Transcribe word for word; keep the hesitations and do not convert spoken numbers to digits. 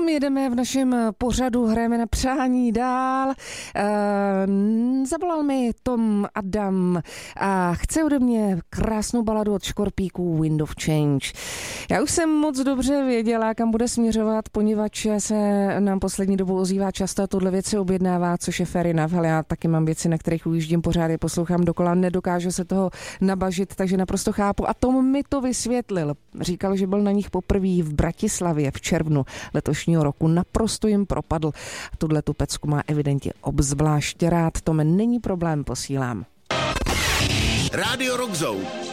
A my jedeme v našem pořadu, hrajeme na přání dál. E, zavolal mi Tom Adam a chce ode mě krásnou baladu od Škorpíků Wind of Change. Já už jsem moc dobře věděla, kam bude směřovat, poněvadž se nám poslední dobou ozývá často a tohle věci objednává, což je fair enough, ale já taky mám věci, na kterých ujíždím pořád, je poslouchám dokola, nedokážu se toho nabažit, takže naprosto chápu. A Tom mi to vysvětlil. Říkal, že byl na nich poprvé v Bratislavě v červnu letošního roku. Naprosto jim propadl. A tuhle tu pecku má evidentně obzvlášť rád. Tome, není problém, posílám. Rádio Rock Zone.